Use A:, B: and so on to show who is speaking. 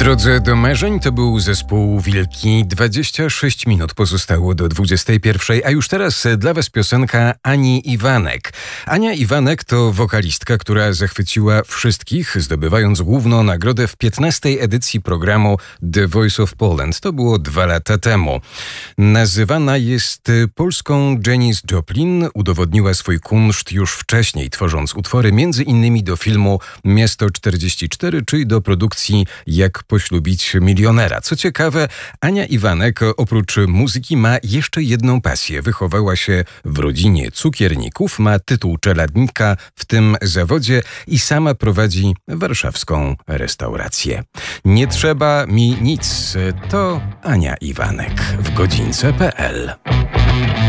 A: drodze do marzeń to był zespół Wilki. 26 minut pozostało do 21, a już teraz dla Was piosenka Ani Iwanek. Ania Iwanek to wokalistka, która zachwyciła wszystkich, zdobywając główną nagrodę w 15. edycji programu The Voice of Poland. To było 2 lata temu. Nazywana jest polską Janis Joplin. Udowodniła swój kunszt już wcześniej, tworząc utwory m.in. do filmu Miasto 44, czy do produkcji Jak poślubić milionera. Co ciekawe, Ania Iwanek oprócz muzyki ma jeszcze jedną pasję. Wychowała się w rodzinie cukierników, ma tytuł czeladnika w tym zawodzie i sama prowadzi warszawską restaurację. Nie trzeba mi nic. To Ania Iwanek w godzince.pl.